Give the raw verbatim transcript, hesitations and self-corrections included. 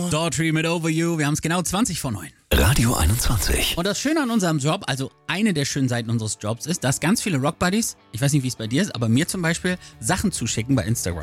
Daughtry mit Over You. Wir haben es genau zwanzig vor neun. Radio einundzwanzig. Und das Schöne an unserem Job, also eine der schönen Seiten unseres Jobs ist, dass ganz viele Rockbuddies, ich weiß nicht, wie es bei dir ist, aber mir zum Beispiel Sachen zuschicken bei Instagram.